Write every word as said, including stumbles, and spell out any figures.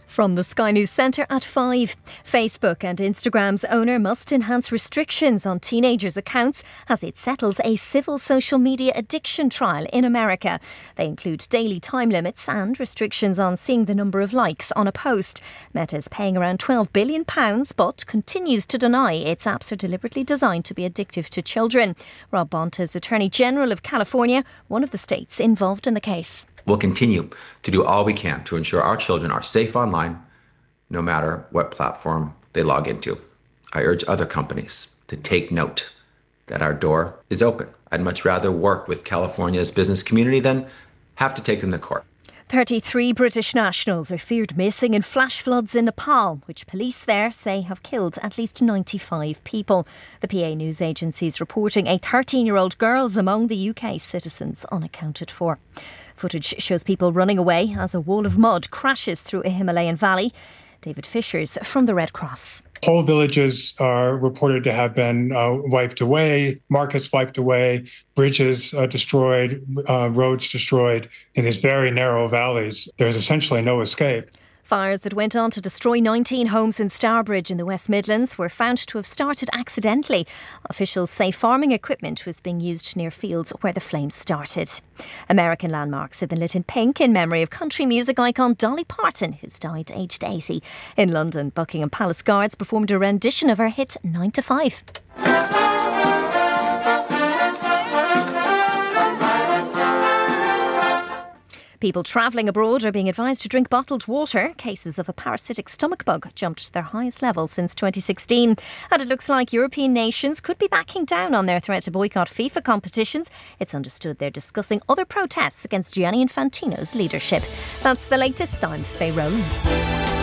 From the Sky News Centre at five. Facebook and Instagram's owner must enhance restrictions on teenagers' accounts as it settles a civil social media addiction trial in America. They include daily time limits and restrictions on seeing the number of likes on a post. Meta's paying around twelve billion pounds but continues to deny its apps are deliberately designed to be addictive to children. Rob Bonta is Attorney General of California, one of the states involved in the case. We'll continue to do all we can to ensure our children are safe online, no matter what platform they log into. I urge other companies to take note that our door is open. I'd much rather work with California's business community than have to take them to court. thirty-three British nationals are feared missing in flash floods in Nepal, which police there say have killed at least ninety-five people. The P A News Agency is reporting a thirteen-year-old girl's among the U K citizens unaccounted for. Footage shows people running away as a wall of mud crashes through a Himalayan valley. David Fishers from the Red Cross. Whole villages are reported to have been uh, wiped away, markets wiped away, bridges uh, destroyed, uh, roads destroyed in these very narrow valleys. There's essentially no escape. Fires that went on to destroy nineteen homes in Stourbridge in the West Midlands were found to have started accidentally. Officials say farming equipment was being used near fields where the flames started. American landmarks have been lit in pink in memory of country music icon Dolly Parton, who's died aged eighty. In London, Buckingham Palace Guards performed a rendition of her hit nine to five. People travelling abroad are being advised to drink bottled water. Cases of a parasitic stomach bug jumped to their highest level since twenty sixteen. And it looks like European nations could be backing down on their threat to boycott FIFA competitions. It's understood they're discussing other protests against Gianni Infantino's leadership. That's the latest. I'm Faye Rowlands.